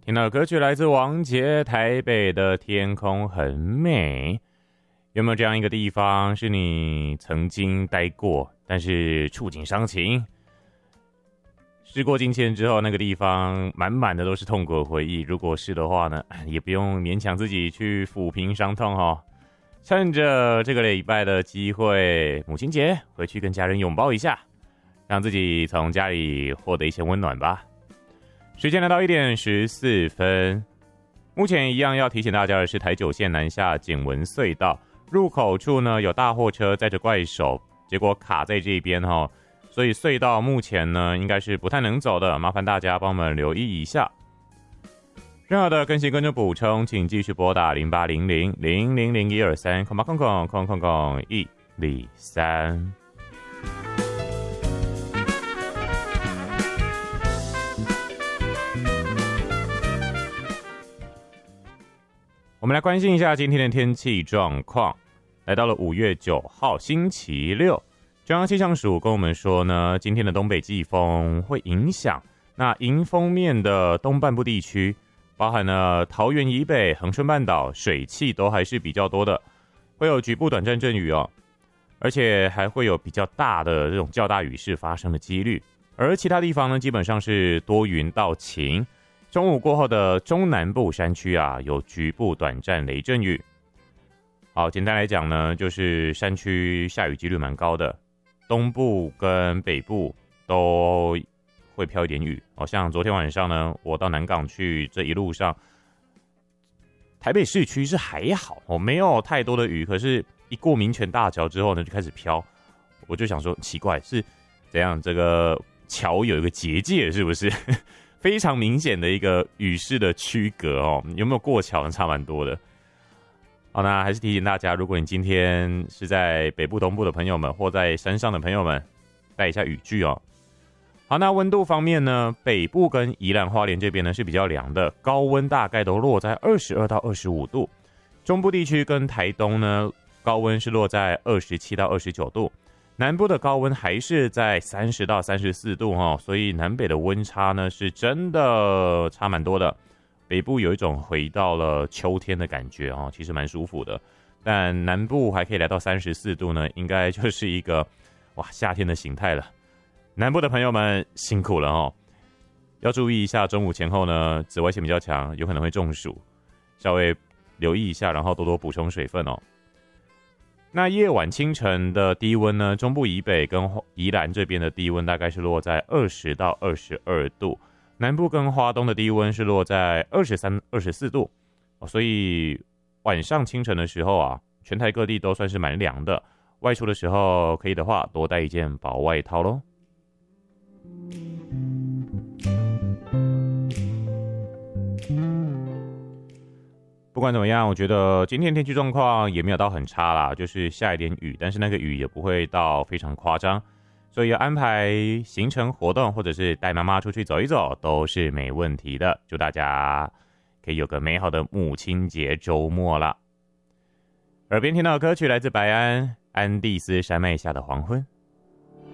听到的歌曲来自王杰，台北的天空很美。有没有这样一个地方是你曾经待过，但是触景伤情？时过境迁之后，那个地方满满的都是痛苦的回忆。如果是的话呢，也不用勉强自己去抚平伤痛哦。趁着这个礼拜的机会，母亲节回去跟家人拥抱一下，让自己从家里获得一些温暖吧。时间来到1点14分，目前一样要提醒大家的是，台九线南下简文隧道入口处呢有大货车载着怪手，结果卡在这边哦，所以隧道目前呢应该是不太能走的，麻烦大家帮我们留意一下。任何的更新跟着补充，请继续拨打0800-000-123，000-123。我们来关心一下今天的天气状况。来到了5月9号星期六，中央气象署跟我们说呢，今天的东北季风会影响那迎风面的东半部地区，包含了桃园以北、恒春半岛水汽都还是比较多的，会有局部短暂阵雨哦，而且还会有比较大的这种较大雨势发生的几率。而其他地方呢，基本上是多云到晴。中午过后的中南部山区啊，有局部短暂雷阵雨。好，简单来讲呢，就是山区下雨几率蛮高的，东部跟北部都会飘一点雨。像昨天晚上呢，我到南港去，这一路上，台北市区是还好，没有太多的雨，可是一过民权大桥之后呢，就开始飘。我就想说，奇怪，是怎样？这个桥有一个结界，是不是？非常明显的一个雨势的区隔哦，有没有过桥呢？差蛮多的。好，那还是提醒大家，如果你今天是在北部、东部的朋友们，或在山上的朋友们，带一下雨具哦。好，那温度方面呢，北部跟宜兰花莲这边呢是比较凉的，高温大概都落在22到25度。中部地区跟台东呢，高温是落在27到29度。南部的高温还是在30到34度哦，所以南北的温差呢是真的差蛮多的。北部有一种回到了秋天的感觉哦，其实蛮舒服的。但南部还可以来到34度呢，应该就是一个夏天的形态了。南部的朋友们辛苦了哦，要注意一下中午前后呢，紫外线比较强，有可能会中暑，稍微留意一下，然后多多补充水分哦。那夜晚清晨的低温呢，中部以北跟宜兰这边的低温大概是落在20到22度，南部跟花东的低温是落在23、24度，所以晚上清晨的时候啊，全台各地都算是蛮凉的，外出的时候可以的话多带一件薄外套咯。不管怎么样，我觉得今天天气状况也没有到很差啦，就是下一点雨，但是那个雨也不会到非常夸张，所以要安排行程活动或者是带妈妈出去走一走都是没问题的。祝大家可以有个美好的母亲节周末啦。耳边听到的歌曲来自白安，安第斯山脉下的黄昏。